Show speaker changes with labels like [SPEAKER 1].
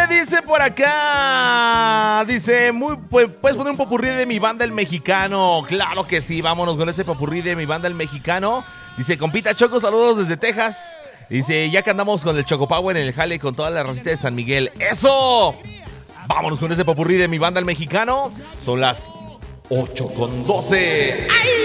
[SPEAKER 1] me dice por acá? Dice, ¿puedes poner un popurrí de Mi Banda El Mexicano? Claro que sí, vámonos con este popurrí de Mi Banda El Mexicano. Dice, compita Choco, saludos desde Texas. Dice, ya que andamos con el Choco Power en el jale con toda la racita de San Miguel. ¡Eso! Vámonos con ese popurrí de Mi Banda El Mexicano. Son las 8:12. ¡Ay!